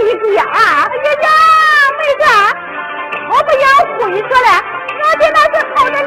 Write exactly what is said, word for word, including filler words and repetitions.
一边。哎呀呀，妹子，我不要回去了。